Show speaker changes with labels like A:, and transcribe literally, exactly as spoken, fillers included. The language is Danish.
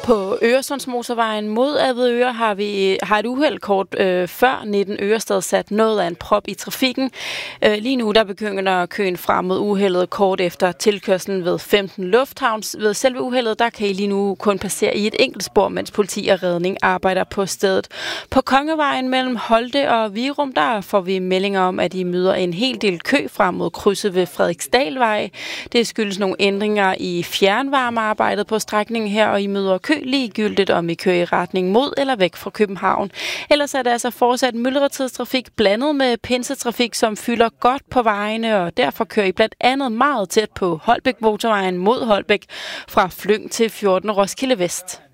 A: På Øresundsmotorvejen mod Avedøre har vi har et uheld kort øh, før nitten Ørestad sat noget af en prop i trafikken. Øh, lige nu der begynder køen frem mod uheldet kort efter tilkørslen ved femten Lufthavns. Ved selve uheldet der kan I lige nu kun passere i et enkelt spor, mens politi og redning arbejder på stedet. På Kongevejen mellem Holte og Virum der får vi meldinger om, at I møder en hel del kø frem mod krydset ved Frederiksdalvej. Det skyldes nogle ændringer i fjernvarmearbejdet på strækningen her, og I møder kø ligegyldigt, om I kører i retning mod eller væk fra København. Ellers er det altså fortsat myldretidstrafik blandet med pinsetrafik, som fylder godt på vejene, og derfor kører I blandt andet meget tæt på Holbæk Motorvejen mod Holbæk fra Flyng til fjorten Roskilde Vest.